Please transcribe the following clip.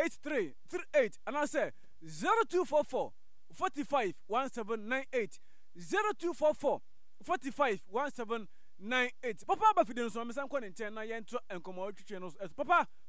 8338 and I say 0244 45 1798 0244 45 1798 Papa ba fide no so me san kwa ne nchen na ye nto enkomo twetwe no papa